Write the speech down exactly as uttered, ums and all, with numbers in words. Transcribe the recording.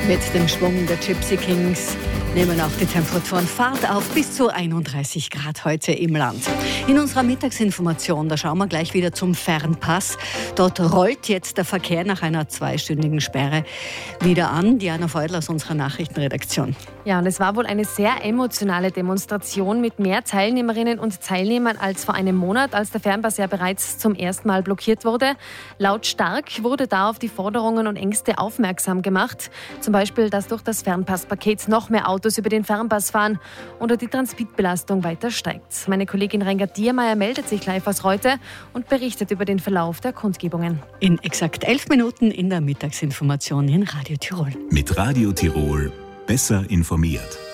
Mit dem Schwung der Gypsy Kings nehmen auch die Temperaturen Fahrt auf bis zu einunddreißig Grad heute im Land. In unserer Mittagsinformation, da schauen wir gleich wieder zum Fernpass. Dort rollt jetzt der Verkehr nach einer zweistündigen Sperre wieder an. Diana Feudel aus unserer Nachrichtenredaktion. Ja, und es war wohl eine sehr emotionale Demonstration mit mehr Teilnehmerinnen und Teilnehmern als vor einem Monat, als der Fernpass ja bereits zum ersten Mal blockiert wurde. Lautstark wurde da auf die Forderungen und Ängste aufmerksam gemacht. Zum Beispiel, dass durch das Fernpasspaket noch mehr Autos über den Fernpass fahren oder die Transitbelastung weiter steigt. Meine Kollegin Renga Diermeier meldet sich live aus Reute und berichtet über den Verlauf der Kundgebungen. In exakt elf Minuten in der Mittagsinformation in Radio Tirol. Mit Radio Tirol besser informiert.